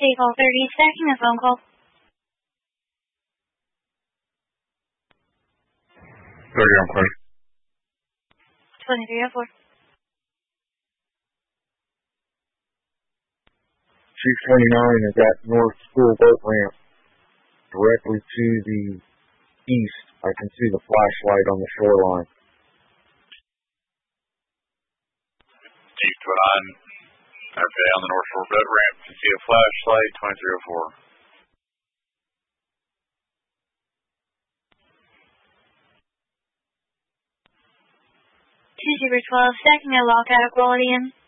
Eagle 30, stacking a phone call. 30 on clear. 2304. Chief 29 is at North School Boat Ramp, directly to the east. I can see the flashlight on the shoreline. Chief 29, okay, on the North Shore Boat Ramp, you see a flashlight, 2304. Super 12, stacking a lockout, quality in.